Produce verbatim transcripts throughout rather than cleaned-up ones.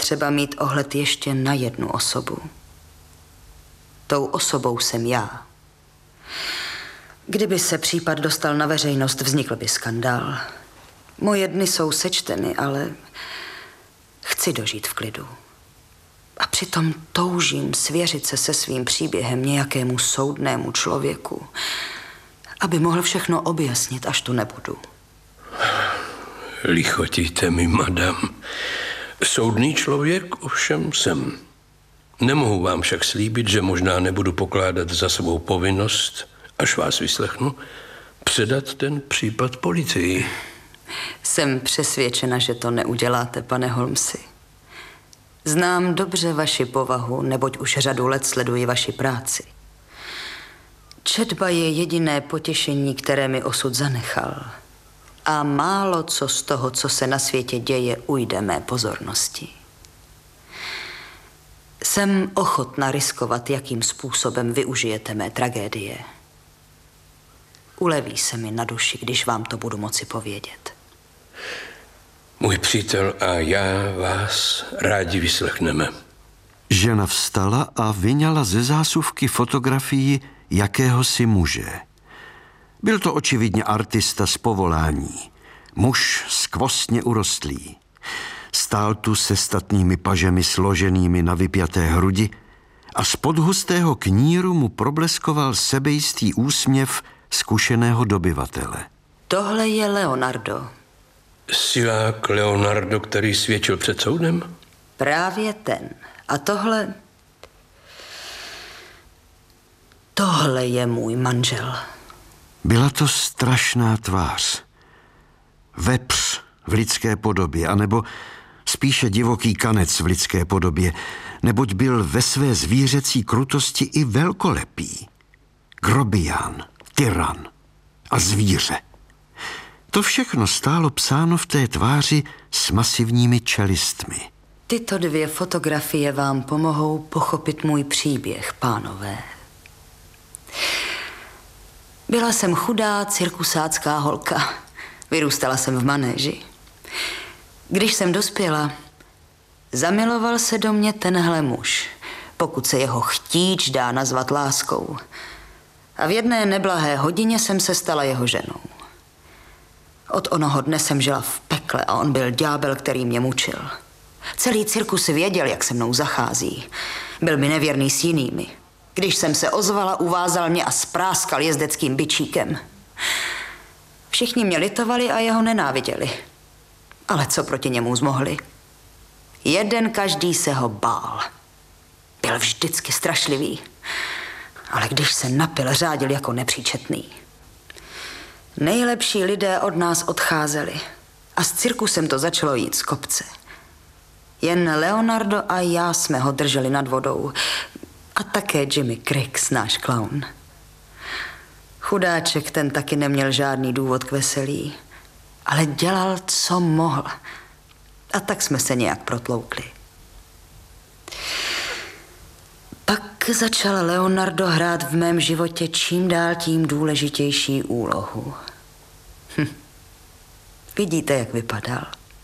třeba mít ohled ještě na jednu osobu. Tou osobou jsem já. Kdyby se případ dostal na veřejnost, vznikl by skandál. Moje dny jsou sečteny, ale chci dožít v klidu. A přitom toužím svěřit se se svým příběhem nějakému soudnému člověku, aby mohl všechno objasnit, až tu nebudu. Lichotíte mi, madam. Soudný člověk ovšem jsem. Nemohu vám však slíbit, že možná nebudu pokládat za svou povinnost, až vás vyslechnu, předat ten případ policii. Jsem přesvědčena, že to neuděláte, pane Holmesi. Znám dobře vaši povahu, neboť už řadu let sleduji vaši práci. Četba je jediné potěšení, které mi osud zanechal. A málo co z toho, co se na světě děje, ujde mé pozornosti. Jsem ochotna riskovat, jakým způsobem využijete mé tragédie. Uleví se mi na duši, když vám to budu moci povědět. Můj přítel a já vás rádi vyslechneme. Žena vstala a vyňala ze zásuvky fotografii jakéhosi muže. Byl to očividně artista z povolání. Muž skvostně urostlý. Stál tu se statnými pažemi složenými na vypjaté hrudi a spod hustého kníru mu probleskoval sebejistý úsměv zkušeného dobyvatele. Tohle je Leonardo. Silák Leonardo, který svědčil před soudem? Právě ten. A tohle... Tohle je můj manžel. Byla to strašná tvář. Vepř v lidské podobě, anebo spíše divoký kanec v lidské podobě, neboť byl ve své zvířecí krutosti i velkolepý. Grobián, tyran a zvíře. To všechno stálo psáno v té tváři s masivními čelistmi. Tyto dvě fotografie vám pomohou pochopit můj příběh, pánové. Byla jsem chudá cirkusácká holka. Vyrůstala jsem v manéži. Když jsem dospěla, zamiloval se do mě tenhle muž, pokud se jeho chtíč dá nazvat láskou. A v jedné neblahé hodině jsem se stala jeho ženou. Od onoho dne jsem žila v pekle a on byl ďábel, který mě mučil. Celý cirkus věděl, jak se mnou zachází. Byl mi nevěrný s jinými. Když jsem se ozvala, uvázal mě a spráskal jezdeckým bičíkem. Všichni mě litovali a jeho nenáviděli. Ale co proti němu zmohli? Jeden každý se ho bál. Byl vždycky strašlivý. Ale když se napil, řádil jako nepříčetný. Nejlepší lidé od nás odcházeli a s cirkusem to začalo jít z kopce. Jen Leonardo a já jsme ho drželi nad vodou a také Jimmy Cricks, náš klaun. Chudáček, ten taky neměl žádný důvod k veselí, ale dělal, co mohl. A tak jsme se nějak protloukli. Pak začal Leonardo hrát v mém životě čím dál tím důležitější úlohu. Hm. Vidíte, jak vypadal.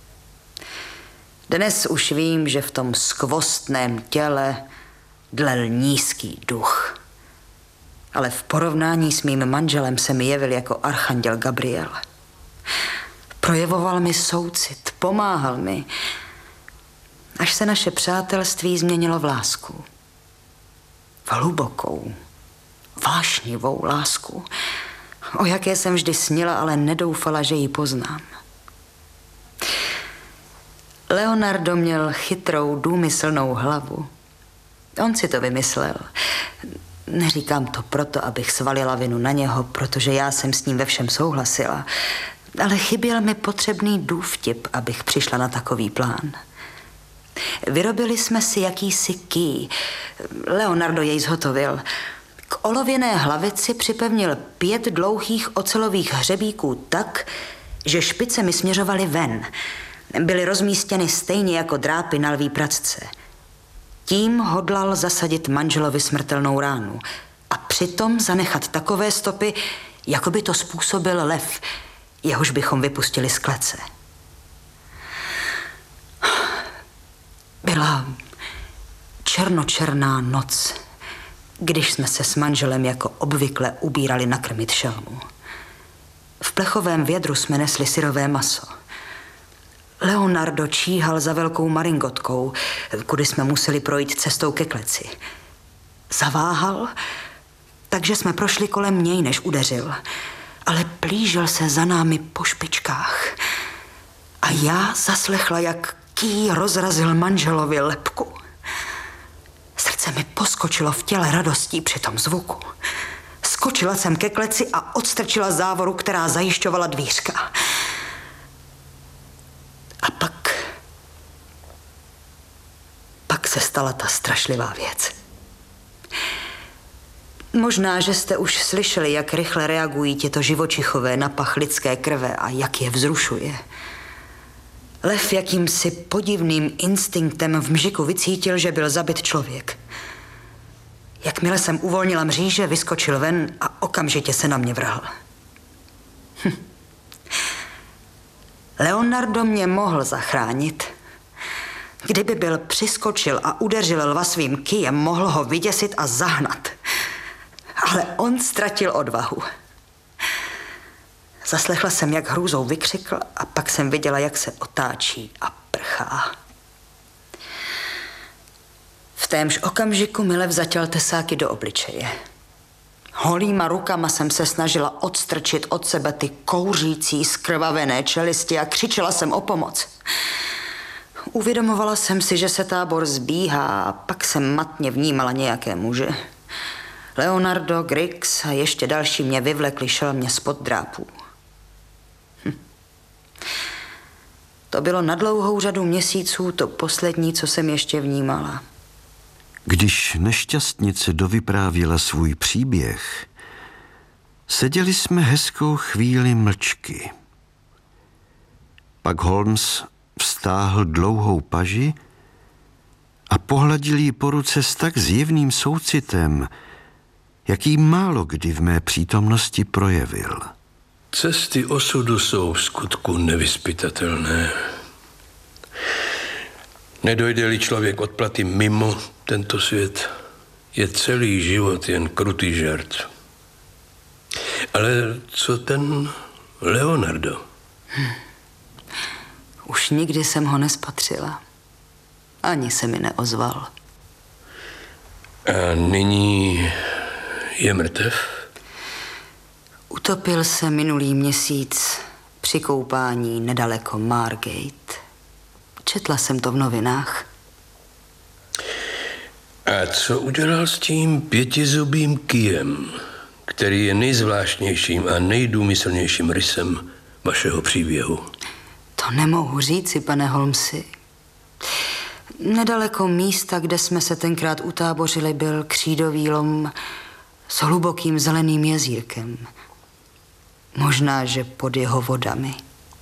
Dnes už vím, že v tom skvostném těle dlel nízký duch. Ale v porovnání s mým manželem se mi jevil jako archanděl Gabriel. Projevoval mi soucit, pomáhal mi, až se naše přátelství změnilo v lásku. V hlubokou, vášnivou lásku, o jaké jsem vždy snila, ale nedoufala, že ji poznám. Leonardo měl chytrou, důmyslnou hlavu. On si to vymyslel. Neříkám to proto, abych svalila vinu na něho, protože já jsem s ním ve všem souhlasila, ale chyběl mi potřebný důvtip, abych přišla na takový plán. Vyrobili jsme si jakýsi ký. Leonardo jej zhotovil. K olověné hlavici připevnil pět dlouhých ocelových hřebíků tak, že špice mi směřovaly ven. Byly rozmístěny stejně jako drápy na lví pracce. Tím hodlal zasadit manželovi smrtelnou ránu a přitom zanechat takové stopy, jako by to způsobil lev, jehož bychom vypustili z klece. Byla černočerná noc, když jsme se s manželem jako obvykle ubírali nakrmit šelmu. V plechovém vědru jsme nesli syrové maso. Leonardo číhal za velkou maringotkou, kudy jsme museli projít cestou ke kleci. Zaváhal, takže jsme prošli kolem něj, než udeřil, ale plížil se za námi po špičkách. A já zaslechla, jak ký rozrazil manželovi lebku. Srdce mi poskočilo v těle radostí při tom zvuku. Skočila jsem ke kleci a odstrčila závoru, která zajišťovala dvířka. A pak... Pak se stala ta strašlivá věc. Možná, že jste už slyšeli, jak rychle reagují těto živočichové na pach lidské krve a jak je vzrušuje. Lev jakýmsi podivným instinktem v mžiku vycítil, že byl zabit člověk. Jakmile jsem uvolnila mříže, vyskočil ven a okamžitě se na mě vrhl. Hm. Leonardo mě mohl zachránit. Kdyby byl přiskočil a udeřil lva svým kyjem, mohl ho vyděsit a zahnat. Ale on ztratil odvahu. Zaslechla jsem, jak hrůzou vykřikl a pak jsem viděla, jak se otáčí a prchá. V témž okamžiku mi lev zatěl tesáky do obličeje. Holýma rukama jsem se snažila odstrčit od sebe ty kouřící, skrvavené čelisti a křičela jsem o pomoc. Uvědomovala jsem si, že se tábor zbíhá a pak jsem matně vnímala nějaké muže. Leonardo, Griggs a ještě další mě vyvlekli šelmě spod drápů. Hm. To bylo na dlouhou řadu měsíců to poslední, co jsem ještě vnímala. Když nešťastnice dovyprávěla svůj příběh, seděli jsme hezkou chvíli mlčky. Pak Holmes vztáhl dlouhou paži a pohladil jí po ruce s tak zjevným soucitem, jaký málo kdy v mé přítomnosti projevil. Cesty osudu jsou v skutku nevyzpytatelné. Nedojde-li člověk odplaty mimo tento svět, je celý život jen krutý žert. Ale co ten Leonardo? Hm. Už nikdy jsem ho nespatřila. Ani se mi neozval. A nyní je mrtev? Utopil se minulý měsíc při koupání nedaleko Margate. Četla jsem to v novinách. A co udělal s tím pětizubým kyjem, který je nejzvláštnějším a nejdůmyslnějším rysem vašeho příběhu? To nemohu říci, pane Holmesi. Nedaleko místa, kde jsme se tenkrát utábořili, byl křídový lom s hlubokým zeleným jezírkem. Možná, že pod jeho vodami.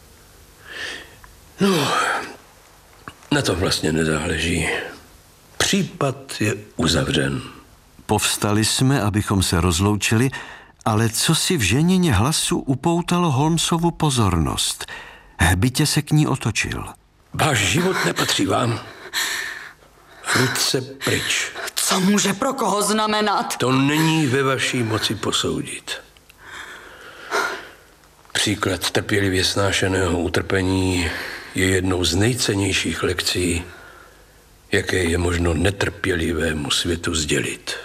No, na to vlastně nezáleží. Případ je uzavřen. Povstali jsme, abychom se rozloučili, ale co si v ženině hlasu upoutalo Holmesovu pozornost. Hbitě se k ní otočil. Váš život nepatří vám. Ruce pryč. Co může pro koho znamenat? To není ve vaší moci posoudit. Příklad trpělivě snášeného utrpení je jednou z nejcennějších lekcí, jaké je možno netrpělivému světu sdělit.